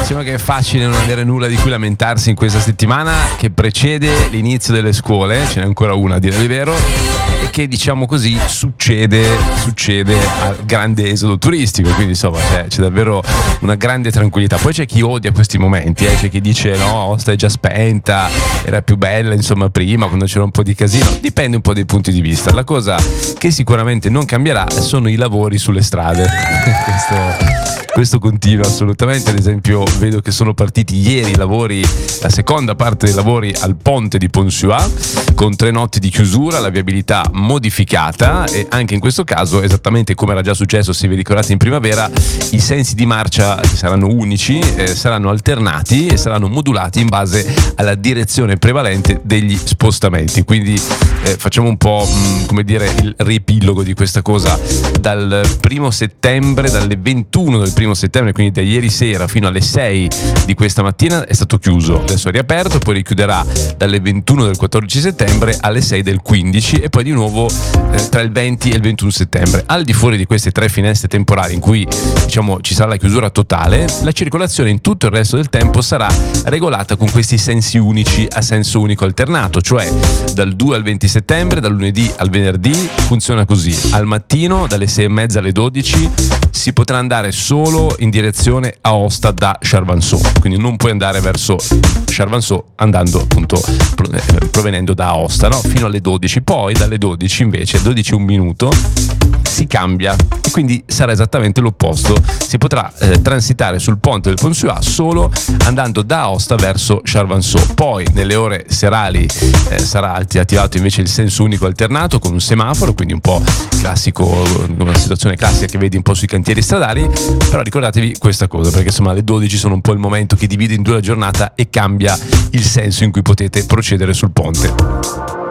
Sembra che è facile non avere nulla di cui lamentarsi in questa settimana che precede l'inizio delle scuole, ce n'è ancora una a dire il vero, e che diciamo così succede al grande esodo turistico, quindi insomma c'è davvero una grande tranquillità. Poi c'è chi odia questi momenti, c'è chi dice no, Aosta è già spenta, era più bella insomma prima quando c'era un po' di casino, dipende un po' dai punti di vista. La cosa che sicuramente non cambierà sono i lavori sulle strade. Questo continua assolutamente. Ad esempio vedo che sono partiti ieri i lavori, la seconda parte dei lavori al ponte di Pont-Suat, con 3 notti di chiusura, la viabilità modificata, e anche in questo caso, esattamente come era già successo, se vi ricordate in primavera, i sensi di marcia saranno unici, saranno alternati e saranno modulati in base alla direzione prevalente degli spostamenti. Quindi facciamo un po' come dire il riepilogo di questa cosa. Dal 1 settembre, dalle 21 del 1 settembre, quindi da ieri sera fino alle 6 di questa mattina è stato chiuso, adesso è riaperto, poi richiuderà dalle 21 del 14 settembre alle 6 del 15 e poi di nuovo tra il 20 e il 21 settembre. Al di fuori di queste 3 finestre temporali in cui diciamo ci sarà la chiusura totale, la circolazione in tutto il resto del tempo sarà regolata con questi sensi unici a senso unico alternato, cioè dal 2 al 20 settembre, dal lunedì al venerdì funziona così: al mattino dalle 6:30 alle 12 si potrà andare solo in direzione Aosta da Charvanceaux, quindi non puoi andare verso Charvanceaux andando appunto provenendo da Aosta, no? Fino alle 12, poi dalle 12 invece 12 e 1 minuto si cambia e quindi sarà esattamente l'opposto, si potrà transitare sul ponte del Pont-Suat solo andando da Aosta verso Charvanceaux. Poi nelle ore serali sarà attivato invece il senso unico alternato con un semaforo, quindi un po' classico, una situazione classica che vedi un po' sui cantieri stradali, però ricordatevi questa cosa, perché insomma le 12 sono un po' il momento che divide in due la giornata e cambia il senso in cui potete procedere sul ponte.